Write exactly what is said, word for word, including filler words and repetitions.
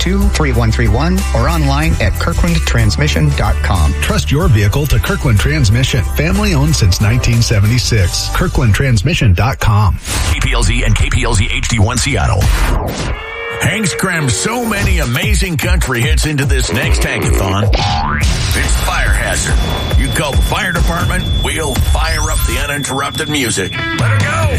two, three one three one or online at kirkland transmission dot com. Trust your vehicle to Kirkland Transmission. Family owned since nineteen seventy-six. kirkland transmission dot com. K P L Z and K P L Z H D one Seattle. Hank's crammed so many amazing country hits into this next tankathon. It's Fire Hazard. You call the fire department, we'll fire up the uninterrupted music. Let her go!